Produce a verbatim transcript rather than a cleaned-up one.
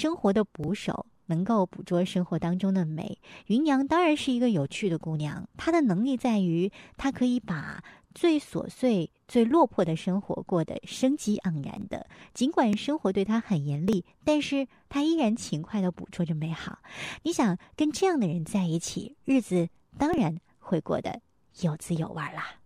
生活的捕手，能够捕捉生活当中的美。芸娘当然是一个有趣的姑娘，她的能力在于她可以把最琐碎最落魄的生活过得生机盎然的，尽管生活对她很严厉，但是她依然勤快地捕捉着美好。你想跟这样的人在一起，日子当然会过得有滋有味啦。